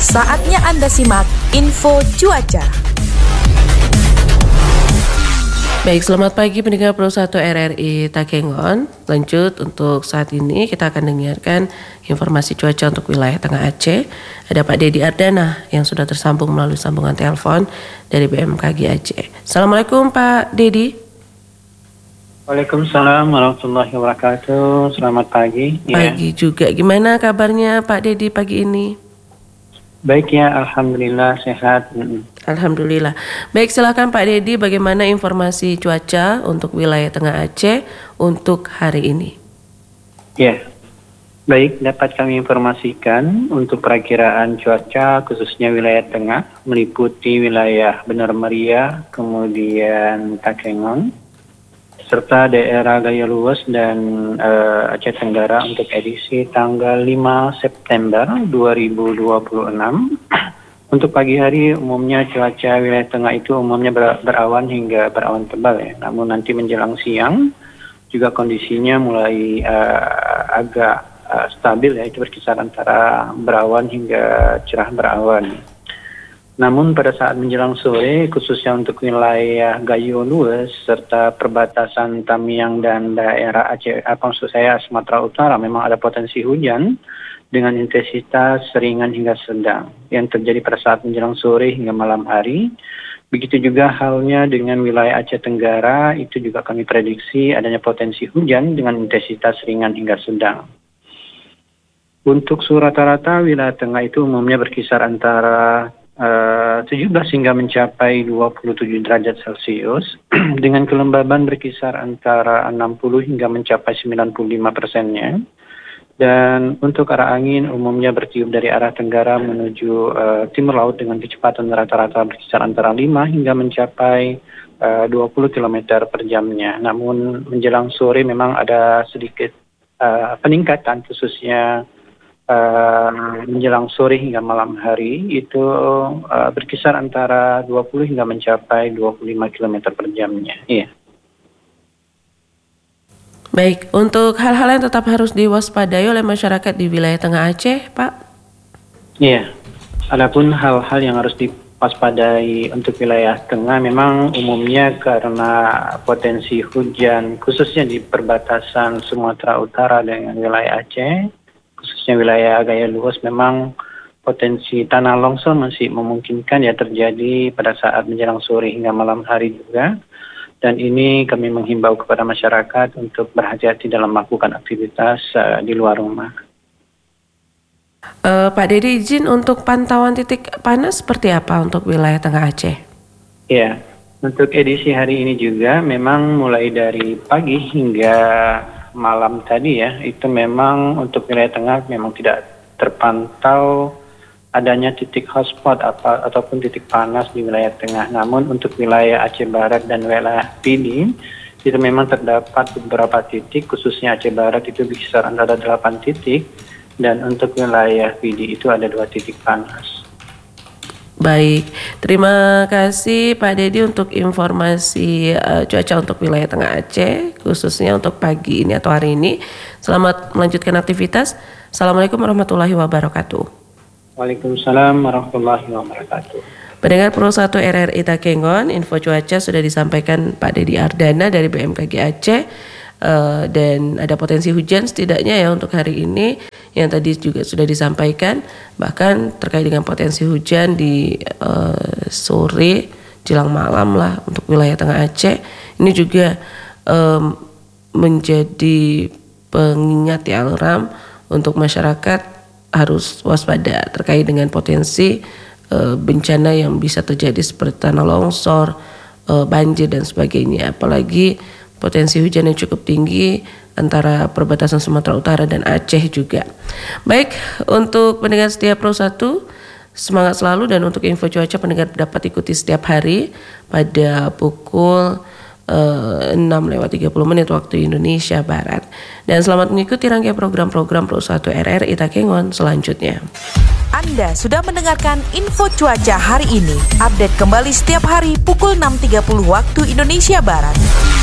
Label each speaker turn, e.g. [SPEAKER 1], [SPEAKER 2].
[SPEAKER 1] Saatnya Anda simak info cuaca.
[SPEAKER 2] Baik, selamat pagi pendengar Pro 1 RRI Takengon. Lanjut untuk saat ini kita akan dengarkan informasi cuaca untuk wilayah Tengah Aceh. Ada Pak Dedi Ardana yang sudah tersambung melalui sambungan telepon dari BMKG Aceh. Assalamualaikum Pak Dedi.
[SPEAKER 3] Waalaikumsalam warahmatullahi wabarakatuh. Selamat pagi.
[SPEAKER 2] Pagi juga. Gimana kabarnya Pak Dedi pagi ini?
[SPEAKER 3] Baik ya, alhamdulillah sehat.
[SPEAKER 2] Alhamdulillah. Baik, silakan Pak Dedi, bagaimana informasi cuaca untuk wilayah Tengah Aceh untuk hari ini?
[SPEAKER 3] Ya, baik, dapat kami informasikan untuk perakiraan cuaca khususnya wilayah Tengah meliputi wilayah Benar Meriah, kemudian Takengon, serta daerah Gaya Luwes dan Aceh Tenggara untuk edisi tanggal 5 September 2026. Untuk pagi hari umumnya cuaca wilayah Tengah itu umumnya berawan hingga berawan tebal ya. Namun nanti menjelang siang juga kondisinya mulai agak stabil ya, itu berkisar antara berawan hingga cerah berawan. Namun pada saat menjelang sore, khususnya untuk wilayah Gayo Luwes serta perbatasan Tamiang dan daerah Aceh, maksud saya Sumatera Utara, memang ada potensi hujan dengan intensitas ringan hingga sedang yang terjadi pada saat menjelang sore hingga malam hari. Begitu juga halnya dengan wilayah Aceh Tenggara, itu juga kami prediksi adanya potensi hujan dengan intensitas ringan hingga sedang. Untuk suhu rata-rata wilayah Tengah itu umumnya berkisar antara 17 hingga mencapai 27 derajat Celcius dengan kelembaban berkisar antara 60 hingga mencapai 95%-nya. Dan untuk arah angin umumnya bertiup dari arah tenggara menuju timur laut dengan kecepatan rata-rata berkisar antara 5 hingga mencapai 20 km per jamnya. Namun menjelang sore memang ada sedikit peningkatan khususnya menjelang sore hingga malam hari itu berkisar antara 20 hingga mencapai 25 km per jamnya. Iya.
[SPEAKER 2] Baik, untuk hal-hal yang tetap harus diwaspadai oleh masyarakat di wilayah Tengah Aceh, Pak?
[SPEAKER 3] Iya. Adapun hal-hal yang harus diwaspadai untuk wilayah Tengah memang umumnya karena potensi hujan khususnya di perbatasan Sumatera Utara dengan wilayah Aceh, khususnya wilayah Gaya Luwes, memang potensi tanah longsor masih memungkinkan ya terjadi pada saat menjelang sore hingga malam hari juga. Dan ini kami menghimbau kepada masyarakat untuk berhati-hati dalam melakukan aktivitas di luar rumah.
[SPEAKER 2] Pak Dedi, izin untuk pantauan titik panas seperti apa untuk wilayah Tengah Aceh?
[SPEAKER 3] Ya, untuk edisi hari ini juga memang mulai dari pagi hingga malam tadi ya, itu memang untuk wilayah Tengah memang tidak terpantau adanya titik hotspot ataupun titik panas di wilayah Tengah. Namun untuk wilayah Aceh Barat dan wilayah PD itu memang terdapat beberapa titik, khususnya Aceh Barat itu bisa antara 8 titik dan untuk wilayah PD itu ada 2 titik panas.
[SPEAKER 2] Baik, terima kasih Pak Dedi untuk informasi cuaca untuk wilayah Tengah Aceh, khususnya untuk pagi ini atau hari ini. Selamat melanjutkan aktivitas. Assalamualaikum warahmatullahi wabarakatuh.
[SPEAKER 3] Waalaikumsalam warahmatullahi wabarakatuh.
[SPEAKER 2] Pendengar Pro 1 RRI Takengon, info cuaca sudah disampaikan Pak Dedi Ardana dari BMKG Aceh. Dan ada potensi hujan setidaknya ya untuk hari ini yang tadi juga sudah disampaikan, bahkan terkait dengan potensi hujan di sore jelang malam lah untuk wilayah Tengah Aceh. Ini juga menjadi pengingat ya alarm untuk masyarakat harus waspada terkait dengan potensi bencana yang bisa terjadi seperti tanah longsor, banjir dan sebagainya, apalagi potensi hujan yang cukup tinggi antara perbatasan Sumatera Utara dan Aceh juga. Baik, untuk pendengar setia Pro 1, semangat selalu, dan untuk info cuaca pendengar dapat ikuti setiap hari pada pukul 6:30 waktu Indonesia Barat. Dan selamat mengikuti rangkaian program-program Pro 1 RRI Takengon selanjutnya.
[SPEAKER 1] Anda sudah mendengarkan info cuaca hari ini. Update kembali setiap hari pukul 6.30 waktu Indonesia Barat.